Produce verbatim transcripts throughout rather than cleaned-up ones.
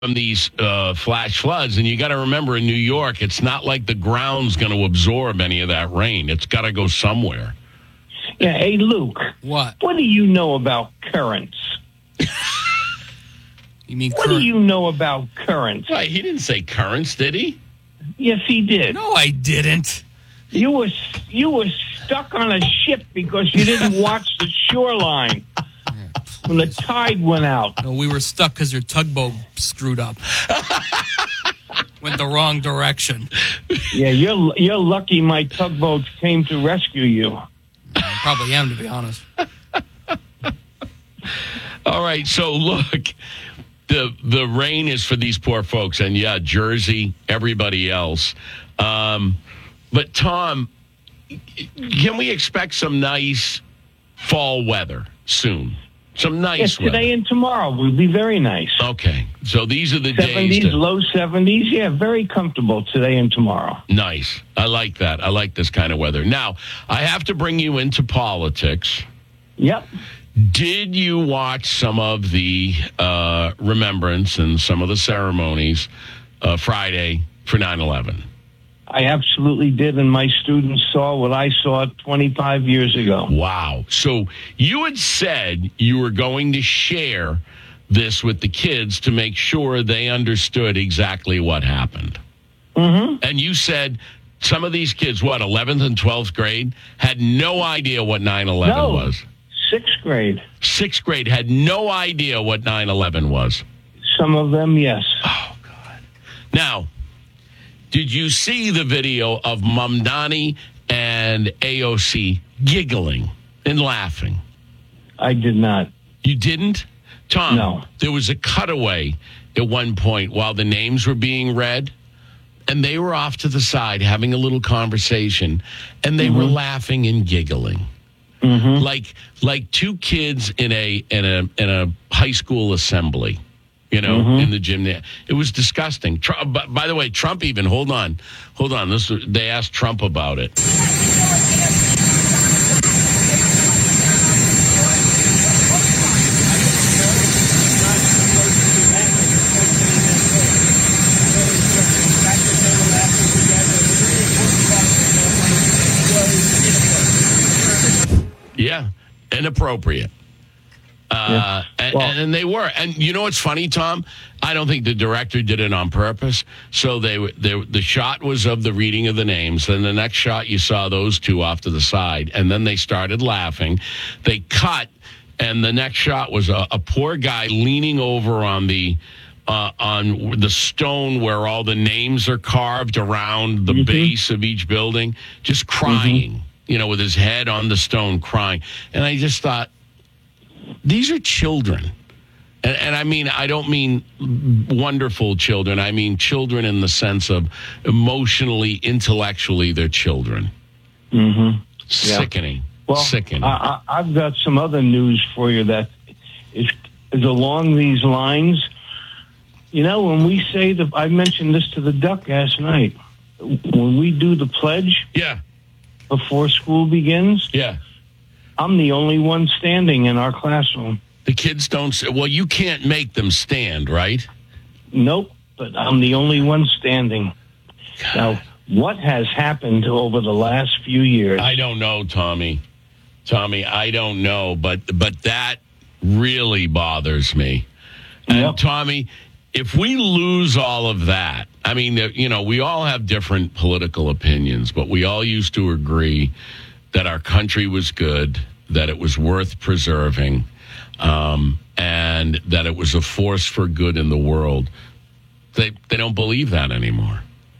from these uh, flash floods. And you got to remember, in New York, it's not like the ground's going to absorb any of that rain. It's got to go somewhere. Yeah, hey, Luke. What? What do you know about currents? You mean What current? do you know about currents? Why, he didn't say currents, did he? Yes, he did. No, I didn't. You were you were stuck on a ship because you didn't watch the shoreline when the tide went out. No, we were stuck because your tugboat screwed up. Went the wrong direction. Yeah, you're you're lucky my tugboat came to rescue you. I probably am, to be honest. All right, so look, the the rain is for these poor folks, and yeah, Jersey, everybody else. Um, but Tom, can we expect some nice fall weather soon? Some nice Yes, weather. today and tomorrow will be very nice. Okay, so these are the seventies, days. To, low seventies. Yeah, very comfortable today and tomorrow. nice. I like that. I like this kind of weather. Now, I have to bring you into politics. Yep. Did you watch some of the uh, remembrance and some of the ceremonies uh, Friday for nine eleven? I absolutely did, and my students saw what I saw twenty-five years ago. Wow. So you had said you were going to share this with the kids to make sure they understood exactly what happened. Mm-hmm. And you said some of these kids, what, eleventh and twelfth grade, had no idea what nine eleven No. was. Sixth grade. Sixth grade had no idea what nine eleven was. Some of them, yes. Oh, God. Now, did you see the video of Mamdani and A O C giggling and laughing? I did not. You didn't? Tom, No. There was a cutaway at one point while the names were being read, and they were off to the side having a little conversation, and they mm-hmm. were laughing and giggling. Mm-hmm. Like like two kids in a in a in a high school assembly. You know, mm-hmm. in the gym there. It was disgusting. Trump, by, by the way, Trump even, hold on, hold on. This they asked Trump about it. Yeah, inappropriate. Uh, yeah. and, well, and they were. And you know what's funny, Tom? I don't think the director did it on purpose. So they, they the shot was of the reading of the names. Then the next shot, you saw those two off to the side. And then they started laughing. They cut. And the next shot was a, a poor guy leaning over on the uh, on the stone where all the names are carved around the mm-hmm. base of each building, just crying, mm-hmm. you know, with his head on the stone crying. And I just thought, these are children. And, and I mean, I don't mean wonderful children. I mean children in the sense of emotionally, intellectually, they're children. Mm-hmm. Sickening. Yeah. Well, Sickening. I, I, I've got some other news for you that is, is along these lines. You know, when we say the, I mentioned this to the duck last night. When we do the pledge, yeah, before school begins, yeah, I'm the only one standing in our classroom. The kids don't say, well, you can't make them stand, right? Nope, but I'm the only one standing. God. Now, what has happened over the last few years? I don't know, Tommy. Tommy, I don't know, but but that really bothers me. And yep. Tommy, if we lose all of that, I mean, you know, we all have different political opinions, but we all used to agree that our country was good, that it was worth preserving, um, and that it was a force for good in the world. They they don't believe that anymore.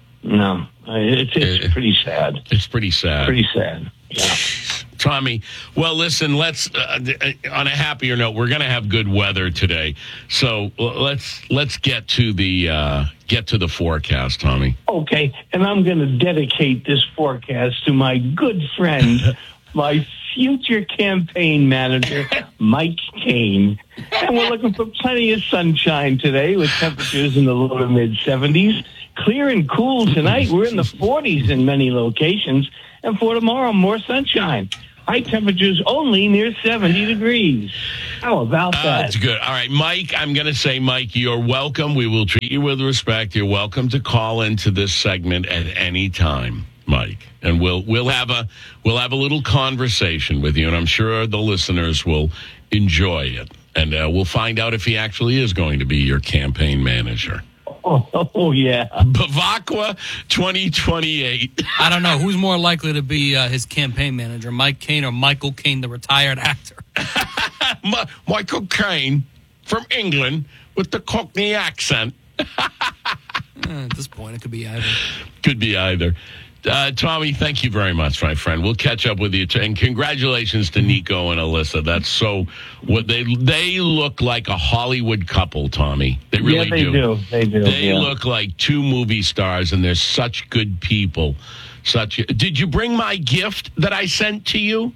No, it's it's it, pretty sad. It's pretty sad. Pretty sad. Yeah. Tommy, well, listen, let's uh, on a happier note, we're going to have good weather today. So let's let's get to the uh, get to the forecast, Tommy. Okay, and I'm going to dedicate this forecast to my good friend, my future campaign manager, Mike Kane. And we're looking for plenty of sunshine today with temperatures in the low to mid seventies. Clear and cool tonight. We're in the forties in many locations. And for tomorrow, more sunshine. High temperatures only near seventy degrees. How about Uh, that? that's good. All right, Mike, I'm going to say, Mike, you're welcome. We will treat you with respect. You're welcome to call into this segment at any time, Mike. And we'll we'll have a we'll have a little conversation with you, and I'm sure the listeners will enjoy it. And uh, we'll find out if he actually is going to be your campaign manager. Oh, oh yeah. Bavacqua twenty twenty-eight. I don't know. Who's more likely to be uh, his campaign manager, Mike Caine or Michael Caine, the retired actor? Ma- Michael Caine from England with the Cockney accent. Eh, at this point, it could be either. Could be either. Uh, Tommy, thank you very much, my friend. We'll catch up with you. T- and congratulations to Nico and Alyssa. That's so what they they look like a Hollywood couple, Tommy. They really yeah, they do. do. They do. They yeah. look like two movie stars, and they're such good people. Such. Did you bring my gift that I sent to you?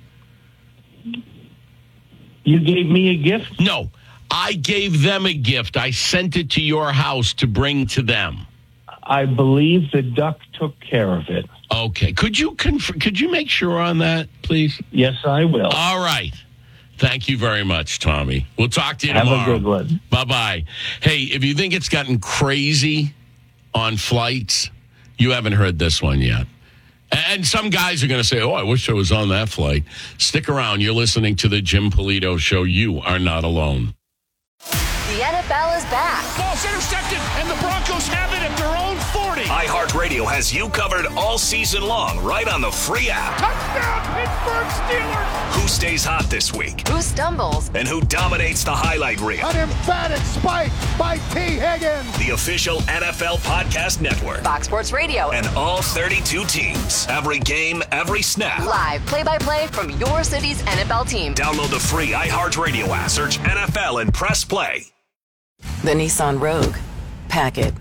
You gave me a gift? No, I gave them a gift. I sent it to your house to bring to them. I believe the duck took care of it. Okay. Could you conf- could you make sure on that, please? Yes, I will. All right. Thank you very much, Tommy. We'll talk to you Have tomorrow. a good one. Bye-bye. Hey, if you think it's gotten crazy on flights, you haven't heard this one yet. And some guys are going to say, oh, I wish I was on that flight. Stick around. You're listening to the Jim Polito Show. You are not alone. The N F L is back. Ball's intercepted, and the Broncos have it at their own forty. iHeartRadio has you covered all season long, right on the free app. Touchdown, Pittsburgh Steelers. Who stays hot this week? Who stumbles? And who dominates the highlight reel? An emphatic spike by T. Higgins. The official N F L Podcast Network. Fox Sports Radio. And all thirty-two teams. Every game, every snap. Live play-by-play from your city's N F L team. Download the free iHeartRadio app. Search N F L and press play. The Nissan Rogue. Pack it.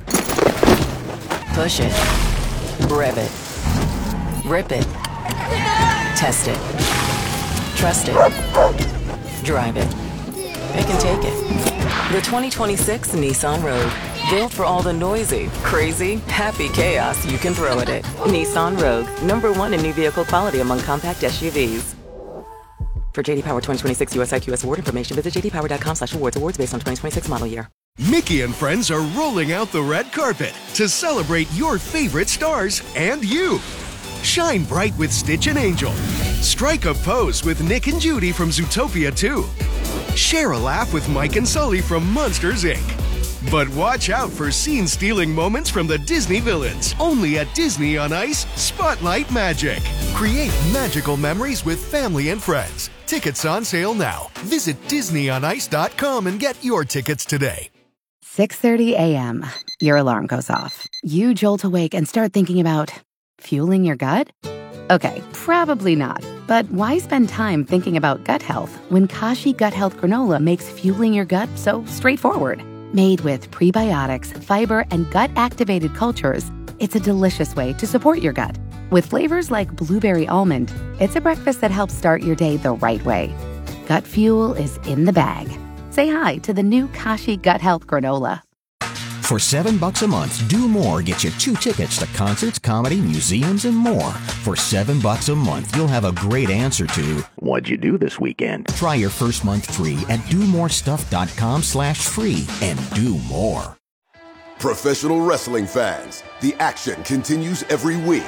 Push it. Rev it. Rip it. Test it. Trust it. Drive it. It can take it. The twenty twenty-six Nissan Rogue. Built for all the noisy, crazy, happy chaos you can throw at it. Nissan Rogue. Number one in new vehicle quality among compact S U Vs. For J D Power twenty twenty-six U S I Q S award information, visit j d power dot com slash awards. Awards based on twenty twenty-six model year. Mickey and friends are rolling out the red carpet to celebrate your favorite stars and you. Shine bright with Stitch and Angel. Strike a pose with Nick and Judy from Zootopia two. Share a laugh with Mike and Sully from Monsters, Incorporated. But watch out for scene-stealing moments from the Disney villains. Only at Disney on Ice Spotlight Magic. Create magical memories with family and friends. Tickets on sale now. Visit disney on ice dot com and get your tickets today. six thirty a.m. Your alarm goes off. You jolt awake and start thinking about fueling your gut? Okay, probably not. But why spend time thinking about gut health when Kashi Gut Health Granola makes fueling your gut so straightforward? Made with prebiotics, fiber, and gut-activated cultures, it's a delicious way to support your gut. With flavors like blueberry almond, it's a breakfast that helps start your day the right way. Gut fuel is in the bag. Say hi to the new Kashi Gut Health Granola. For seven bucks a month, Do More gets you two tickets to concerts, comedy, museums, and more. For seven bucks a month, you'll have a great answer to what'd you do this weekend? Try your first month free at do more stuff dot com slash free and do more. Professional wrestling fans, the action continues every week.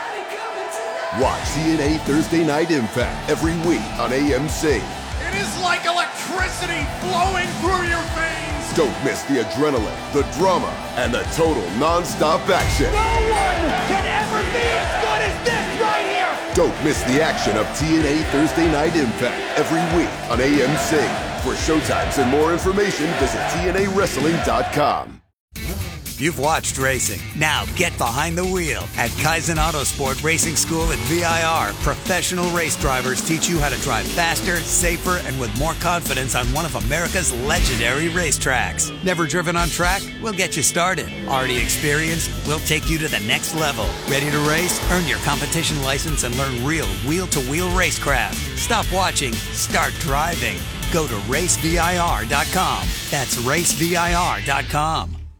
Watch T N A Thursday Night Impact every week on A M C. It is like electricity flowing through your veins. Don't miss the adrenaline, the drama, and the total non-stop action. No one can ever be as good as this right here. Don't miss the action of T N A Thursday Night Impact every week on A M C. For showtimes and more information, visit T N A wrestling dot com. You've watched racing. Now get behind the wheel. At Kaizen Autosport Racing School at V I R, professional race drivers teach you how to drive faster, safer, and with more confidence on one of America's legendary racetracks. Never driven on track? We'll get you started. Already experienced? We'll take you to the next level. Ready to race? Earn your competition license and learn real wheel-to-wheel racecraft. Stop watching. Start driving. Go to race V I R dot com. That's race V I R dot com.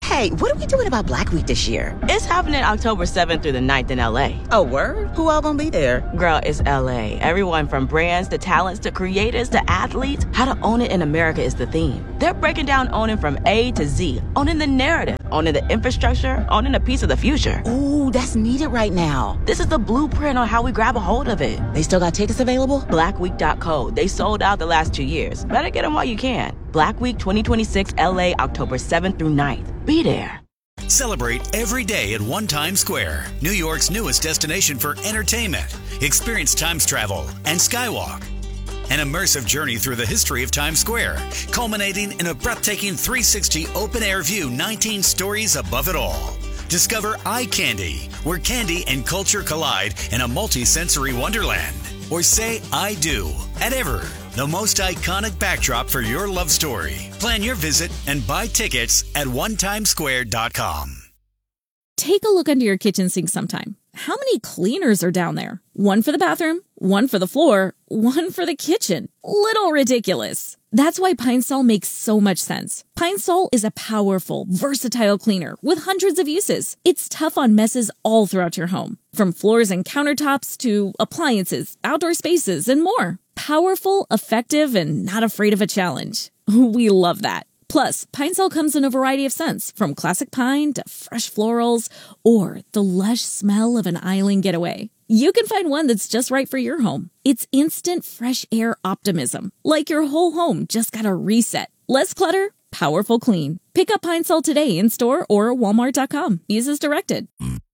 Hey, what are we doing about Black Week this year? It's happening October seventh through the ninth in L A. Oh, word? Who all gonna be there? Girl, it's L A. Everyone from brands to talents to creators to athletes, how to own it in America is the theme. They're breaking down owning from A to Z, owning the narrative, owning the infrastructure, owning a piece of the future. Ooh, that's needed right now. This is the blueprint on how we grab a hold of it. They still got tickets available? black week dot co. They sold out the last two years. Better get them while you can. Black Week twenty twenty-six L A, October seventh through ninth. Be there. Celebrate every day at One Times Square, New York's newest destination for entertainment. Experience Times travel and Skywalk. An immersive journey through the history of Times Square, culminating in a breathtaking three sixty open-air view, nineteen stories above it all. Discover Eye Candy, where candy and culture collide in a multi-sensory wonderland. Or say I do at Ever, the most iconic backdrop for your love story. Plan your visit and buy tickets at one times square dot com. Take a look under your kitchen sink sometime. How many cleaners are down there? One for the bathroom, one for the floor, one for the kitchen. Little ridiculous. That's why Pine Sol makes so much sense. Pine Sol is a powerful, versatile cleaner with hundreds of uses. It's tough on messes all throughout your home, from floors and countertops to appliances, outdoor spaces, and more. Powerful, effective, and not afraid of a challenge. We love that. Plus, Pine Sol comes in a variety of scents, from classic pine to fresh florals, or the lush smell of an island getaway. You can find one that's just right for your home. It's instant fresh air optimism, like your whole home just got a reset. Less clutter, powerful clean. Pick up Pine Sol today in store or walmart dot com. Use as directed.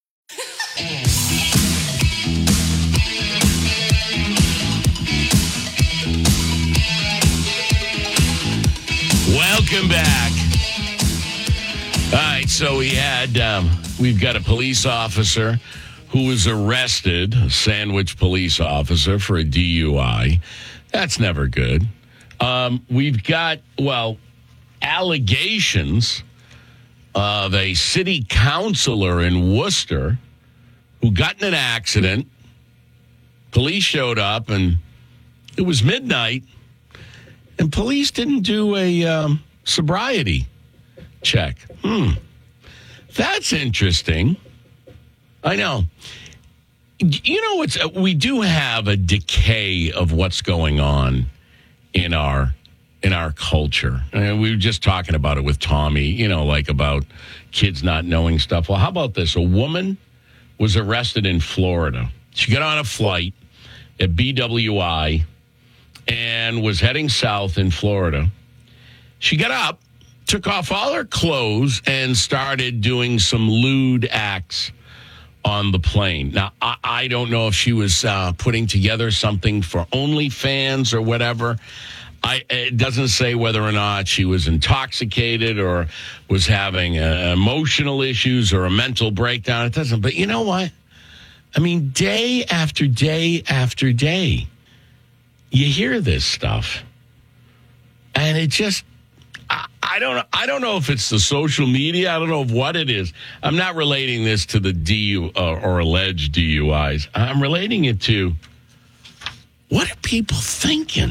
Welcome back. All right, so we had, um, we've got a police officer who was arrested, a Sandwich police officer, for a D U I. That's never good. Um, we've got, well, allegations of a city councilor in Worcester who got in an accident. Police showed up, and it was midnight. And police didn't do a um, sobriety check. Hmm. That's interesting. I know. You know, it's we do have a decay of what's going on in our in our culture. And we were just talking about it with Tommy, you know, like about kids not knowing stuff. Well, how about this? A woman was arrested in Florida. She got on a flight at B W I and was heading south in Florida. She got up, took off all her clothes, and started doing some lewd acts on the plane. Now, I, I don't know if she was uh, putting together something for OnlyFans or whatever. I, it doesn't say whether or not she was intoxicated or was having uh, emotional issues or a mental breakdown. It doesn't. But you know what? I mean, day after day after day, you hear this stuff, and it just, I, I don't know. I don't know if it's the social media. I don't know what it is. I'm not relating this to the D U uh, or alleged D U Is. I'm relating it to, what are people thinking?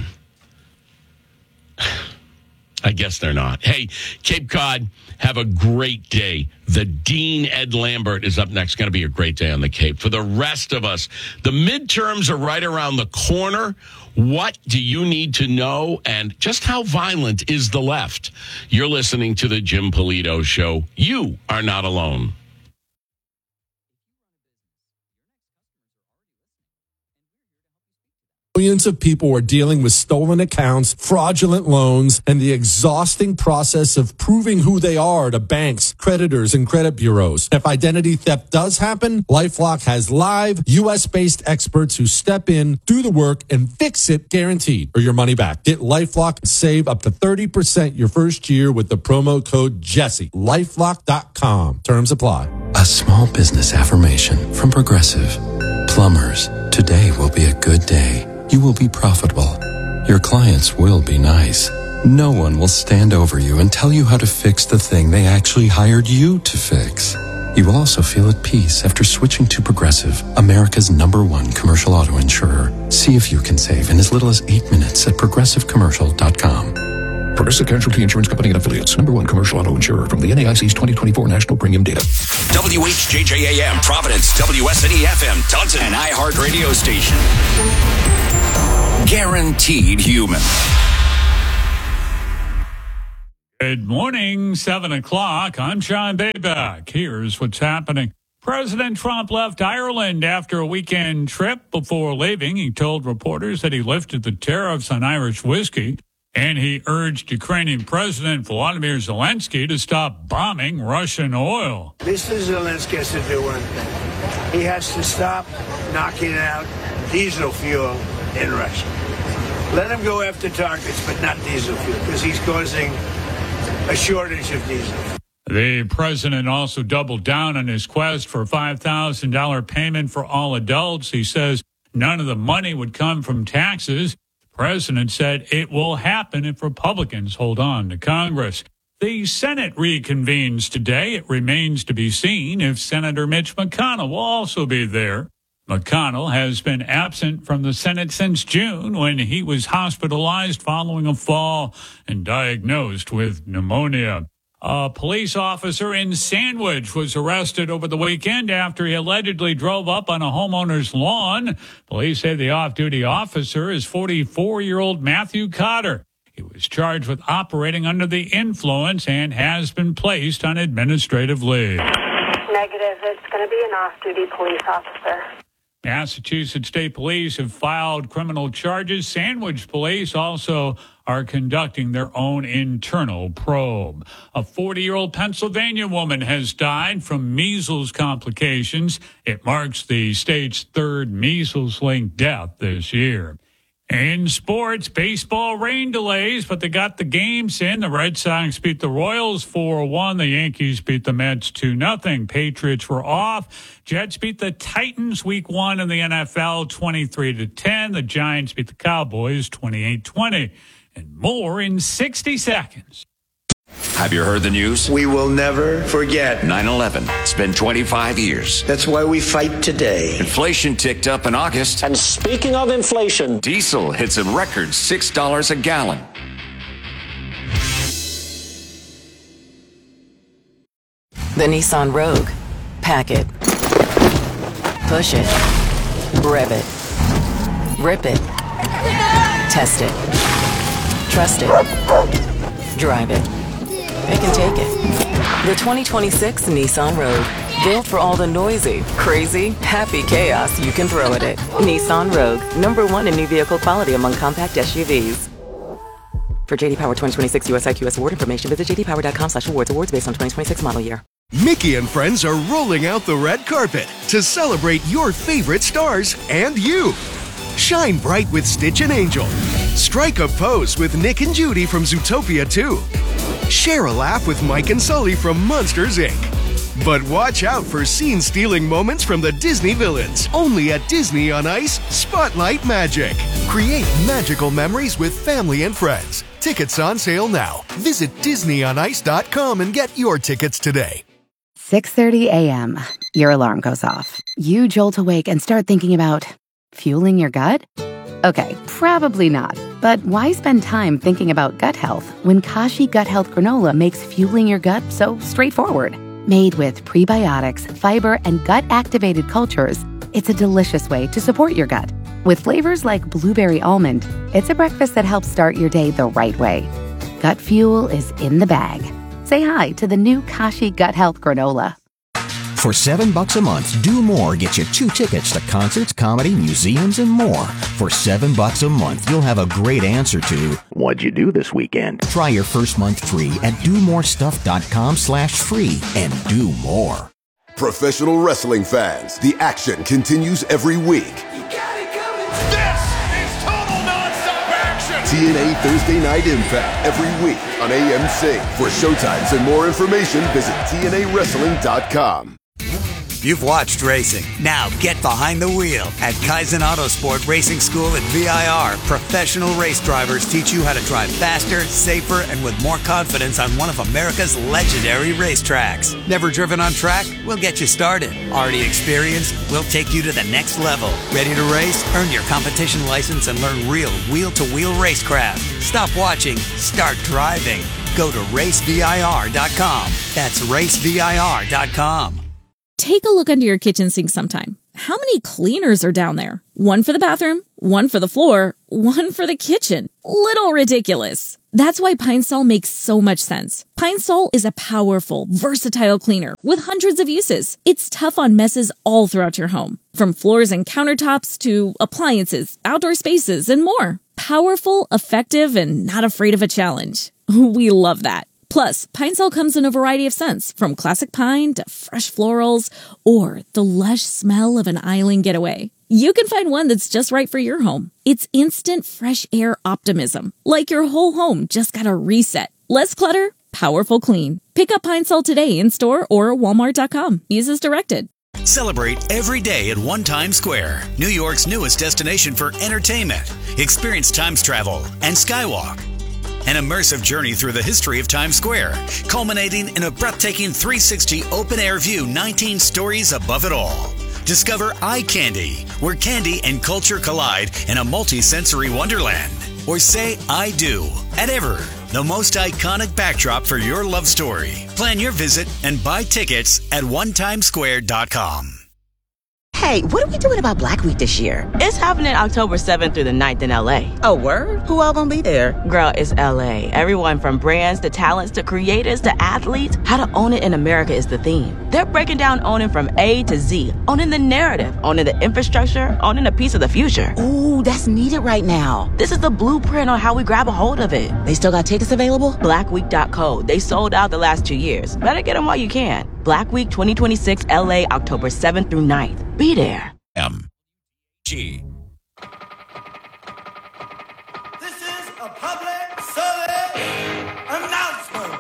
I guess they're not. Hey, Cape Cod, have a great day. The Dean Ed Lambert is up next. Going to be a great day on the Cape. For the rest of us, the midterms are right around the corner. What do you need to know? And just how violent is the left? You're listening to the Jim Polito Show. You are not alone. Millions of people are dealing with stolen accounts, fraudulent loans, and the exhausting process of proving who they are to banks, creditors, and credit bureaus. If identity theft does happen, LifeLock has live, U S-based experts who step in, do the work, and fix it guaranteed, or your money back. Get LifeLock and save up to thirty percent your first year with the promo code Jesse. LifeLock dot com. Terms apply. A small business affirmation from Progressive. Plumbers, today will be a good day. You will be profitable. Your clients will be nice. No one will stand over you and tell you how to fix the thing they actually hired you to fix. You will also feel at peace after switching to Progressive, America's number one commercial auto insurer. See if you can save in as little as eight minutes at progressive commercial dot com. Progressive Casualty Insurance Company and Affiliates. Number one commercial auto insurer from the N A I C's twenty twenty-four National Premium Data. W H J J A M, Providence, W S N E F M, Taunton, and iHeart Radio Station. Guaranteed human. Good morning, seven o'clock. I'm Sean Bayback. Here's what's happening. President Trump left Ireland after a weekend trip. Before leaving, he told reporters that he lifted the tariffs on Irish whiskey, and he urged Ukrainian President Volodymyr Zelensky to stop bombing Russian oil. Mister Zelensky has to do one thing. He has to stop knocking out diesel fuel in Russia. Let him go after targets, but not diesel fuel, because he's causing a shortage of diesel. The president also doubled down on his quest for a five thousand dollars payment for all adults. He says none of the money would come from taxes. The president said it will happen if Republicans hold on to Congress. The Senate reconvenes today. It remains to be seen if Senator Mitch McConnell will also be there. McConnell has been absent from the Senate since June when he was hospitalized following a fall and diagnosed with pneumonia. A police officer in Sandwich was arrested over the weekend after he allegedly drove up on a homeowner's lawn. Police say the off-duty officer is forty-four-year-old Matthew Cotter. He was charged with operating under the influence and has been placed on administrative leave. Negative. It's going to be an off-duty police officer. Massachusetts State Police have filed criminal charges. Sandwich Police also are conducting their own internal probe. A forty-year-old Pennsylvania woman has died from measles complications. It marks the state's third measles-linked death this year. In sports, baseball rain delays, but they got the games in. The Red Sox beat the Royals four one. The Yankees beat the Mets two nothing. Patriots were off. Jets beat the Titans week one in the N F L twenty-three to ten. The Giants beat the Cowboys twenty-eight twenty. And more in sixty seconds. Have you heard the news? We will never forget nine eleven. It's been twenty-five years. That's why we fight today. Inflation ticked up in August. And speaking of inflation, diesel hits a record six dollars a gallon. The Nissan Rogue. Pack it. Push it. Rev it. Rip it. Test it. Trust it. Drive it. It can take it. The twenty twenty-six Nissan Rogue. Built for all the noisy, crazy, happy chaos you can throw at it. Nissan Rogue. Number one in new vehicle quality among compact S U Vs. For J D Power twenty twenty-six U S I Q S award information, visit j d power dot com slash awards. Awards based on twenty twenty-six model year. Mickey and friends are rolling out the red carpet to celebrate your favorite stars and you. Shine bright with Stitch and Angel. Strike a pose with Nick and Judy from Zootopia two. Share a laugh with Mike and Sully from Monsters, Incorporated. But watch out for scene-stealing moments from the Disney villains. Only at Disney on Ice Spotlight Magic. Create magical memories with family and friends. Tickets on sale now. Visit disney on ice dot com and get your tickets today. six thirty a.m. Your alarm goes off. You jolt awake and start thinking about fueling your gut? Okay, probably not. But why spend time thinking about gut health when Kashi Gut Health Granola makes fueling your gut so straightforward? Made with prebiotics, fiber, and gut-activated cultures, it's a delicious way to support your gut. With flavors like blueberry almond, it's a breakfast that helps start your day the right way. Gut fuel is in the bag. Say hi to the new Kashi Gut Health Granola. For seven bucks a month, Do More gets you two tickets to concerts, comedy, museums, and more. For seven bucks a month, you'll have a great answer to what'd you do this weekend? Try your first month free at do more stuff dot com slash free and do more. Professional wrestling fans, the action continues every week. This is total nonstop action. T N A Thursday Night Impact every week on A M C. For showtimes and more information, visit T N A wrestling dot com. you've watched racing. Now get behind the wheel at Kaizen Autosport Racing School at V I R. Professional race drivers teach you how to drive faster, safer, and with more confidence on one of America's legendary racetracks. Never driven on track? We'll get you started. Already experienced? We'll take you to the next level. Ready to race? Earn your competition license and learn real wheel-to-wheel racecraft. Stop watching. Start driving. Go to race V I R dot com. That's race V I R dot com. Take a look under your kitchen sink sometime. How many cleaners are down there? One for the bathroom, one for the floor, one for the kitchen. Little ridiculous. That's why Pine Sol makes so much sense. Pine Sol is a powerful, versatile cleaner with hundreds of uses. It's tough on messes all throughout your home, from floors and countertops to appliances, outdoor spaces, and more. Powerful, effective, and not afraid of a challenge. We love that. Plus, Pine Sol comes in a variety of scents, from classic pine to fresh florals, or the lush smell of an island getaway. You can find one that's just right for your home. It's instant fresh air optimism, like your whole home just got a reset. Less clutter, powerful clean. Pick up Pine Sol today in store or walmart dot com. Use as directed. Celebrate every day at One Times Square, New York's newest destination for entertainment. Experience Times Travel and Skywalk. An immersive journey through the history of Times Square, culminating in a breathtaking three sixty open-air view nineteen stories above it all. Discover Eye Candy, where candy and culture collide in a multi-sensory wonderland. Or say I do at Ever, the most iconic backdrop for your love story. Plan your visit and buy tickets at one times square dot com. Hey, what are we doing about Black Week this year? It's happening October seventh through the ninth in L A. Oh, word? Who all gonna be there? Girl, it's L A. Everyone from brands to talents to creators to athletes, how to own it in America is the theme. They're breaking down owning from A to Z, owning the narrative, owning the infrastructure, owning a piece of the future. Ooh, that's needed right now. This is the blueprint on how we grab a hold of it. They still got tickets available? black week dot co. They sold out the last two years. Better get them while you can. Black Week twenty twenty-six L A, October seventh through ninth. Be there. M. G. This is a public service announcement.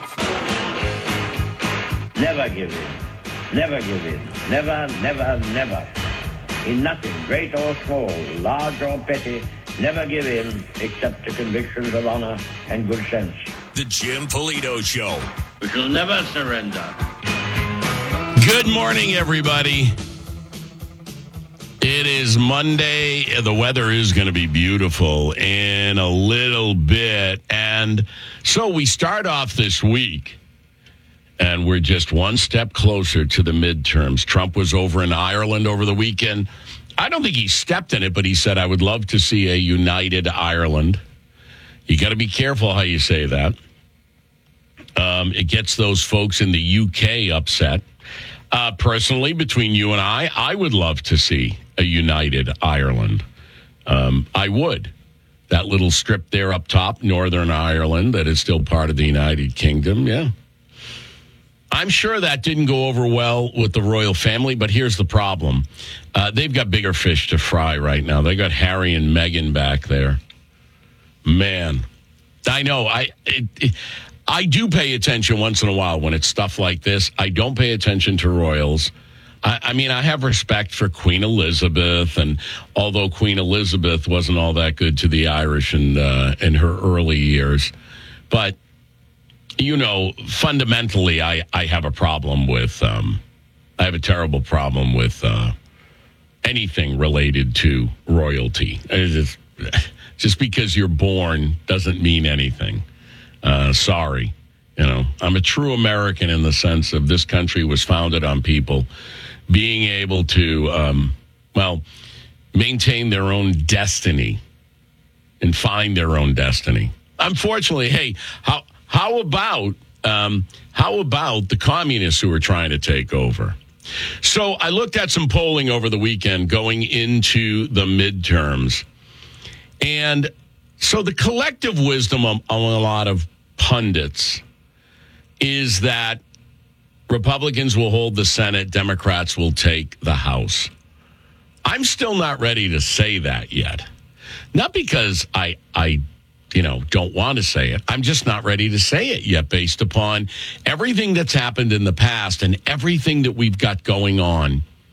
Never give in. Never give in. Never, never, never. In nothing, great or small, large or petty, never give in except to convictions of honor and good sense. The Jim Polito Show. We shall never surrender. Good morning, everybody. It is Monday. The weather is going to be beautiful in a little bit. And so we start off this week, and we're just one step closer to the midterms. Trump was over in Ireland over the weekend. I don't think he stepped in it, but he said, I would love to see a united Ireland. You got to be careful how you say that. Um, it gets those folks in the U K upset. Uh, personally, between you and I, I would love to see a united Ireland. Um, I would. That little strip there up top, Northern Ireland, that is still part of the United Kingdom, yeah. I'm sure that didn't go over well with the royal family, but here's the problem. Uh, they've got bigger fish to fry right now. They got Harry and Meghan back there. Man, I know. I it, it, I do pay attention once in a while when it's stuff like this. I don't pay attention to royals. I, I mean, I have respect for Queen Elizabeth, and although Queen Elizabeth wasn't all that good to the Irish in, uh, in her early years, but, you know, fundamentally, I, I have a problem with, um, I have a terrible problem with uh, anything related to royalty. Just, just because you're born doesn't mean anything. Uh, sorry. You know, I'm a true American in the sense of this country was founded on people being able to, um, well, maintain their own destiny and find their own destiny. Unfortunately, hey, how how about um, how about the communists who are trying to take over? So I looked at some polling over the weekend going into the midterms, and so the collective wisdom of, of a lot of pundits is that Republicans will hold the Senate, Democrats will take the House. I'm still not ready to say that yet. Not because I, I, you know, don't want to say it. I'm just not ready to say it yet based upon everything that's happened in the past and everything that we've got going on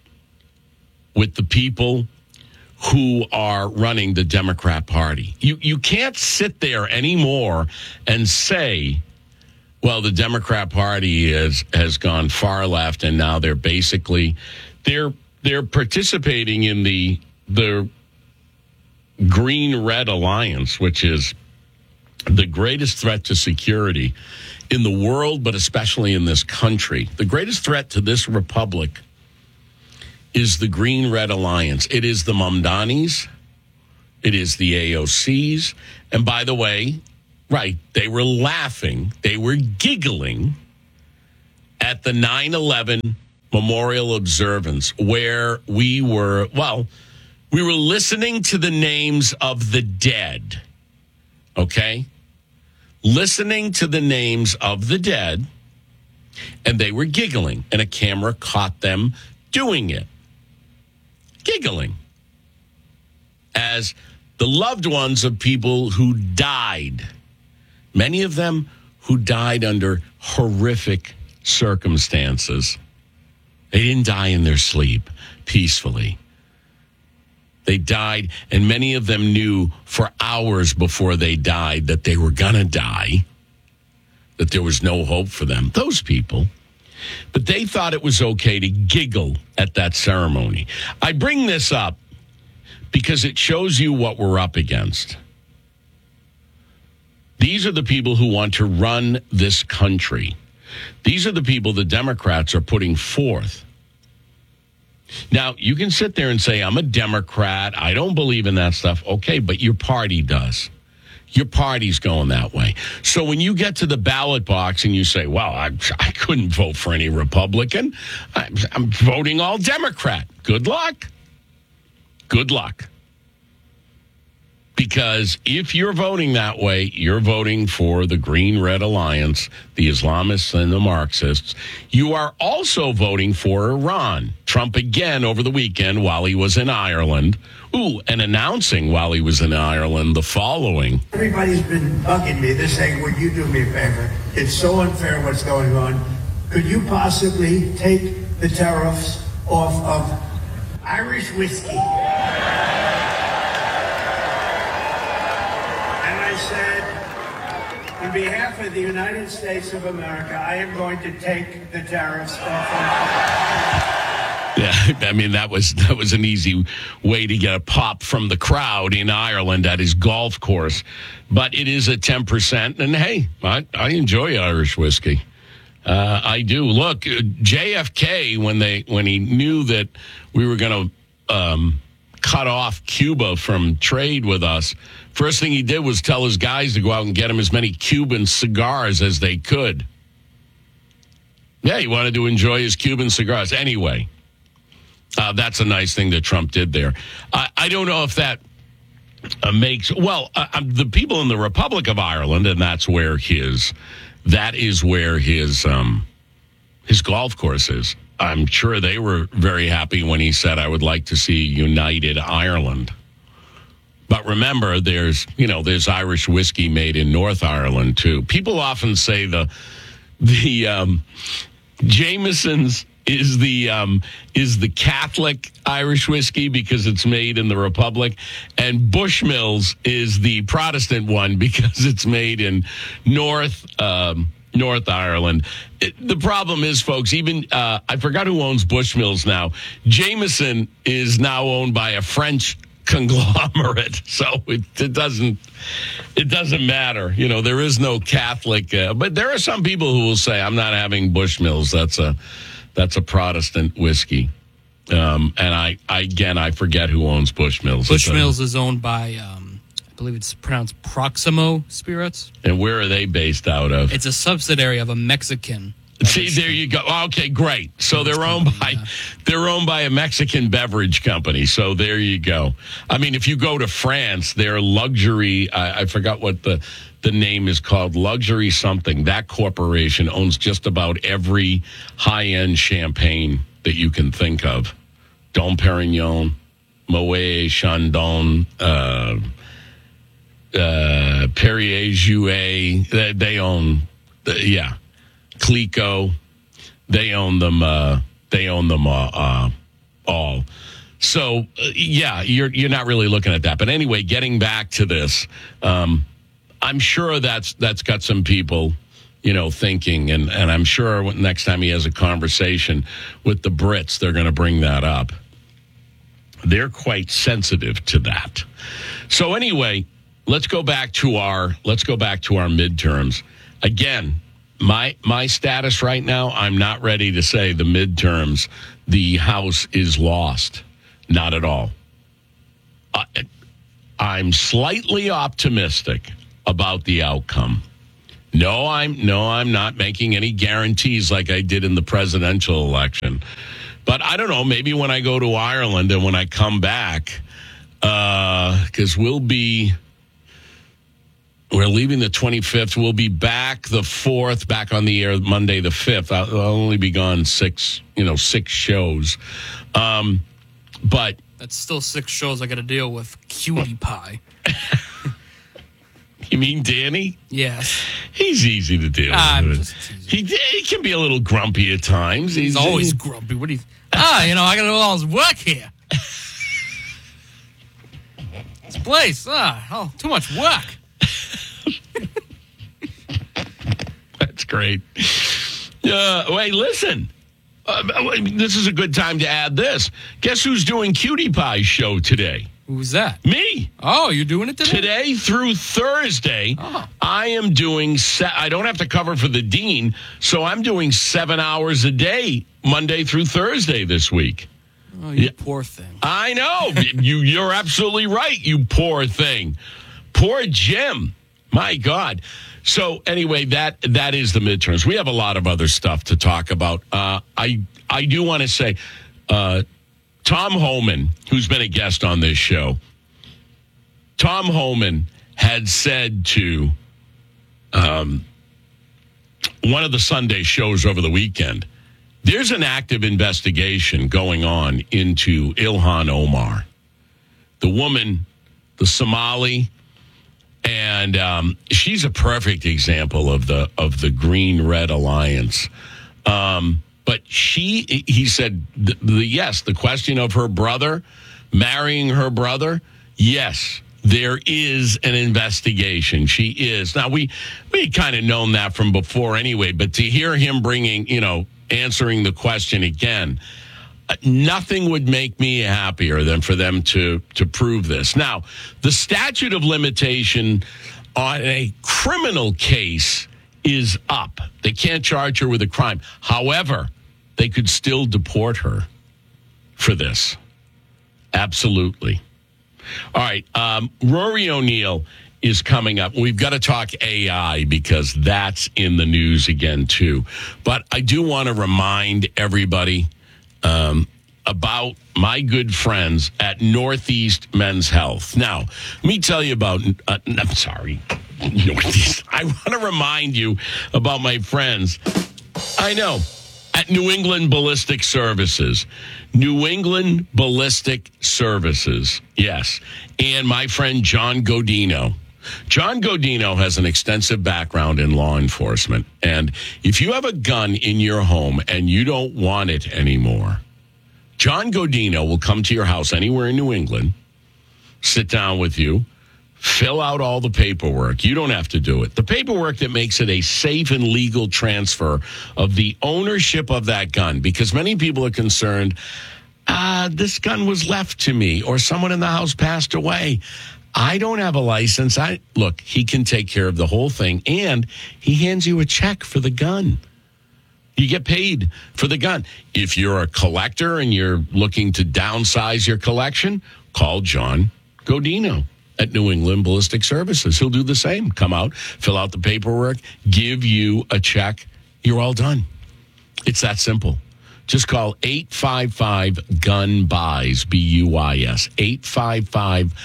with the people who are running the Democrat Party. You you can't sit there anymore and say, well, the Democrat Party is, has gone far left, and now they're basically they're they're participating in the the Green-Red Alliance, which is the greatest threat to security in the world, but especially in this country. The greatest threat to this republic is the Green-Red Alliance. It is the Mamdanis. It is the A O Cs. And by the way, right, they were laughing. They were giggling at the nine eleven Memorial Observance, where we were, well, we were listening to the names of the dead, okay? Listening to the names of the dead, and they were giggling, and a camera caught them doing it. Giggling as the loved ones of people who died, many of them who died under horrific circumstances. They didn't die in their sleep peacefully. They died, and many of them knew for hours before they died that they were going to die, that there was no hope for them. Those people. But they thought it was okay to giggle at that ceremony. I bring this up because it shows you what we're up against. These are the people who want to run this country. These are the people the Democrats are putting forth. Now, you can sit there and say, I'm a Democrat. I don't believe in that stuff. Okay, but your party does. Your party's going that way. So when you get to the ballot box and you say, well, I, I couldn't vote for any Republican. I, I'm voting all Democrat. Good luck. Good luck. Because if you're voting that way, you're voting for the Green-Red Alliance, the Islamists and the Marxists. You are also voting for Iran. Trump again over the weekend while he was in Ireland. Ooh, and announcing while he was in Ireland the following. Everybody's been bugging me. They're saying, would you do me a favor? It's so unfair what's going on. Could you possibly take the tariffs off of Irish whiskey? On behalf of the United States of America, I am going to take the tariffs off. Yeah, I mean, that was that was an easy way to get a pop from the crowd in Ireland at his golf course. But it is a ten percent, and hey, I, I enjoy Irish whiskey. Uh, I do. Look, J F K, when they when he knew that we were going to um, cut off Cuba from trade with us, first thing he did was tell his guys to go out and get him as many Cuban cigars as they could. Yeah, he wanted to enjoy his Cuban cigars. Anyway, uh, that's a nice thing that Trump did there. I, I don't know if that uh, makes... Well, uh, the people in the Republic of Ireland, and that's where his... That is where his um, his golf course is. I'm sure they were very happy when he said, I would like to see United Ireland. But remember, there's, you know, there's Irish whiskey made in North Ireland, too. People often say the the um, Jameson's is the um, is the Catholic Irish whiskey because it's made in the Republic, and Bushmills is the Protestant one because it's made in North um, North Ireland. It, the problem is, folks, even uh, I forgot who owns Bushmills now. Jameson is now owned by a French conglomerate, so it, it doesn't it doesn't matter. You know, there is no Catholic, uh, but there are some people who will say, "I'm not having Bushmills. That's a that's a Protestant whiskey." Um, and I, I again, I forget who owns Bushmills. Bushmills is owned by, um, I believe it's pronounced Proximo Spirits. And where are they based out of? It's a subsidiary of a Mexican. See, there you go. Okay, great. So they're owned by they're owned by a Mexican beverage company. So there you go. I mean, if you go to France, their luxury, I, I forgot what the, the name is called, Luxury something. That corporation owns just about every high-end champagne that you can think of. Dom Perignon, Moet Chandon, uh, uh, Perrier Jouet. They, they own, uh, yeah. Clico, they own them. Uh, they own them uh, uh, all. So, uh, yeah, you're you're not really looking at that. But anyway, getting back to this, um, I'm sure that's that's got some people, you know, thinking, and, and I'm sure next time he has a conversation with the Brits, they're going to bring that up. They're quite sensitive to that. So anyway, let's go back to our let's go back to our midterms. Again, my my status right now, I'm not ready to say the midterms, the House is lost. Not at all. Uh, I'm slightly optimistic about the outcome. No, I'm no, I'm not making any guarantees like I did in the presidential election. But I don't know, maybe when I go to Ireland and when I come back, because uh, we'll be, we're leaving the twenty-fifth. We'll be back the fourth, back on the air Monday the fifth. I'll, I'll only be gone six, you know, six shows. Um, but that's still six shows I got to deal with. Cutie pie. You mean Danny? Yes. He's easy to deal I'm with. Just he, he can be a little grumpy at times. He's, He's always he, grumpy. What do you? Ah, you know, I got to do all this work here. This place, ah, oh, too much work. That's great. Uh, wait, listen. Uh, this is a good time to add this. Guess who's doing Cutie Pie's show today? Who's that? Me. Oh, you're doing it today? Today through Thursday, oh. I am doing, se- I don't have to cover for the dean, so I'm doing seven hours a day, Monday through Thursday this week. Oh, you yeah. poor thing. I know. you, you're absolutely right, you poor thing. Poor Jim. My God. So anyway, that that is the midterms. We have a lot of other stuff to talk about. Uh, I I do want to say, uh, Tom Homan, who's been a guest on this show, Tom Homan had said to um, one of the Sunday shows over the weekend, there's an active investigation going on into Ilhan Omar, the woman, the Somali. And um, she's a perfect example of the of the green-red alliance. Um, but she, he said, the, the, yes, the question of her brother, marrying her brother, yes, there is an investigation. She is. Now, we, we kind of known that from before anyway, but to hear him bringing, you know, answering the question again, nothing would make me happier than for them to to prove this. Now, the statute of limitation on a criminal case is up. They can't charge her with a crime. However, they could still deport her for this. Absolutely. All right. Um, Rory O'Neill is coming up. We've got to talk A I because that's in the news again, too. But I do want to remind everybody Um, about my good friends at Northeast Men's Health. Now, let me tell you about, uh, I'm sorry, Northeast. I want to remind you about my friends, I know, at New England Ballistic Services. New England Ballistic Services, yes. And my friend John Godino. John Godino has an extensive background in law enforcement. And if you have a gun in your home and you don't want it anymore, John Godino will come to your house anywhere in New England, sit down with you, fill out all the paperwork. You don't have to do it. The paperwork that makes it a safe and legal transfer of the ownership of that gun, because many people are concerned, ah, this gun was left to me or someone in the house passed away. I don't have a license. I look, he can take care of the whole thing, and he hands you a check for the gun. You get paid for the gun. If you're a collector and you're looking to downsize your collection, call John Godino at New England Ballistic Services. He'll do the same. Come out, fill out the paperwork, give you a check. You're all done. It's that simple. Just call eight five five, gun buys, B U I S, eight five five,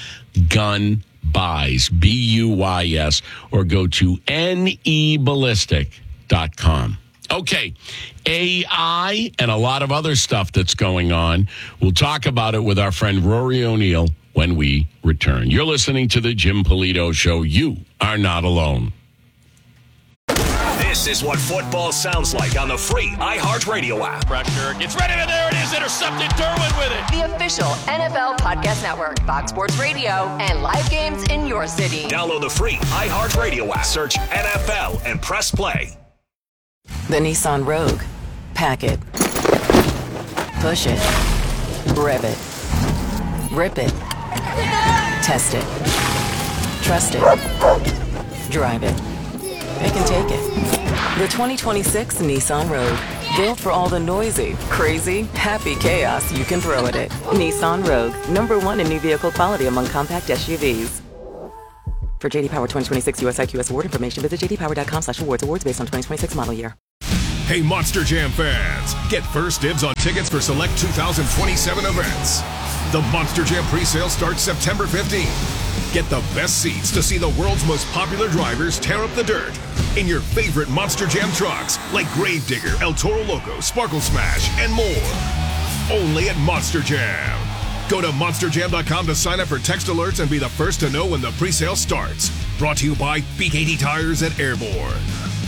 gun buys, B U I S, or go to N E ballistic dot com. Okay, A I and a lot of other stuff that's going on. We'll talk about it with our friend Rory O'Neill when we return. You're listening to the Jim Polito Show. You are not alone. This is what football sounds like on the free iHeartRadio app. Pressure gets ready, and there it is. Intercepted. Derwin with it. The official N F L Podcast Network, Fox Sports Radio, and live games in your city. Download the free iHeartRadio app. Search N F L and press play. The Nissan Rogue. Pack it. Push it. Rev it. Rip it. Test it. Trust it. Drive it. Pick and take it. The twenty twenty-six Nissan Rogue. Built for all the noisy, crazy, happy chaos you can throw at it. Nissan Rogue. Number one in new vehicle quality among compact S U Vs. For J D Power twenty twenty-six U S I Q S award information, visit j d power dot com slash awards. Awards based on twenty twenty-six model year. Hey, Monster Jam fans, get first dibs on tickets for select two thousand twenty-seven events. The Monster Jam presale starts September fifteenth. Get the best seats to see the world's most popular drivers tear up the dirt in your favorite Monster Jam trucks like Gravedigger, El Toro Loco, Sparkle Smash, and more. Only at Monster Jam. Go to monster jam dot com to sign up for text alerts and be the first to know when the presale starts. Brought to you by B K T Tires and Airborne.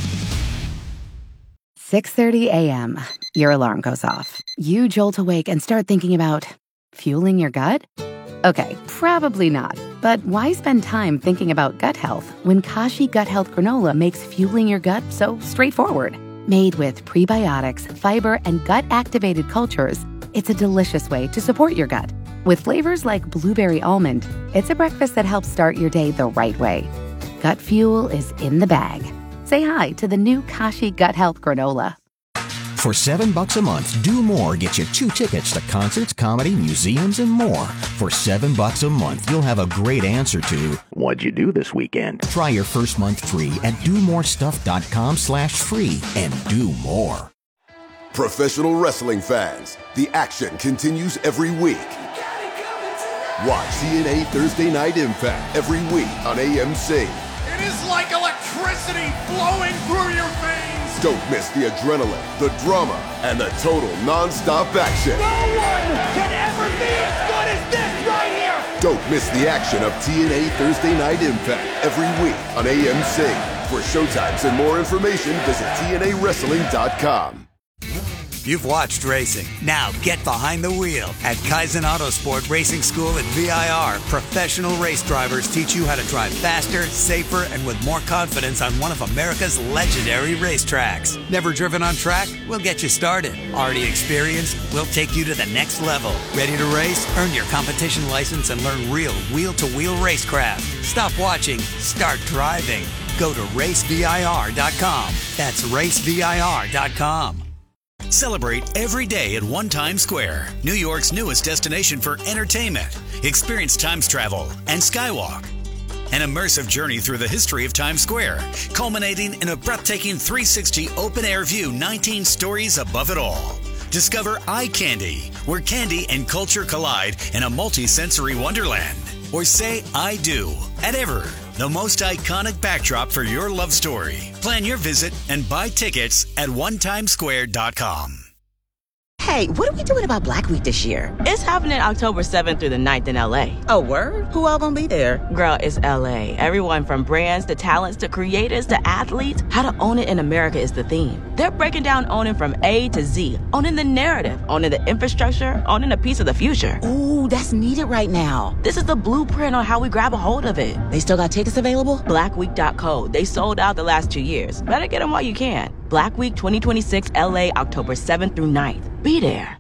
six thirty a.m. Your alarm goes off. You jolt awake and start thinking about fueling your gut? Okay, probably not. But why spend time thinking about gut health when Kashi Gut Health Granola makes fueling your gut so straightforward? Made with prebiotics, fiber, and gut-activated cultures, it's a delicious way to support your gut. With flavors like blueberry almond, it's a breakfast that helps start your day the right way. Gut fuel is in the bag. Say hi to the new Kashi Gut Health Granola. For seven bucks a month, Do More gets you two tickets to concerts, comedy, museums, and more. For seven bucks a month, you'll have a great answer to what'd you do this weekend? Try your first month free at do more stuff dot com slash free and do more. Professional wrestling fans, the action continues every week. Watch T N A Thursday Night Impact every week on A M C. It is like electricity flowing through your veins. Don't miss the adrenaline, the drama, and the total non-stop action. No one can ever be as good as this right here. Don't miss the action of T N A Thursday Night Impact every week on A M C. For showtimes and more information, visit T N A wrestling dot com. You've watched racing. Now get behind the wheel. At Kaizen Autosport Racing School at V I R, professional race drivers teach you how to drive faster, safer, and with more confidence on one of America's legendary racetracks. Never driven on track? We'll get you started. Already experienced? We'll take you to the next level. Ready to race? Earn your competition license and learn real wheel-to-wheel racecraft. Stop watching. Start driving. Go to race V I R dot com. That's race V I R dot com. Celebrate every day at One Times Square, New York's newest destination for entertainment. Experience Times Travel and Skywalk. An immersive journey through the history of Times Square, culminating in a breathtaking three sixty open-air view, nineteen stories above it all. Discover Eye Candy, where candy and culture collide in a multi-sensory wonderland. Or say I do at Ever, the most iconic backdrop for your love story. Plan your visit and buy tickets at one times square dot com. Hey, what are we doing about Black Week this year? It's happening October seventh through the ninth in L A. Oh, word? Who all gonna be there? Girl, it's L A. Everyone from brands to talents to creators to athletes, how to own it in America is the theme. They're breaking down owning from A to Z, owning the narrative, owning the infrastructure, owning a piece of the future. Ooh, that's needed right now. This is the blueprint on how we grab a hold of it. They still got tickets available? black week dot co. They sold out the last two years. Better get them while you can. Black Week twenty twenty-six L A, October seventh through ninth. Be there.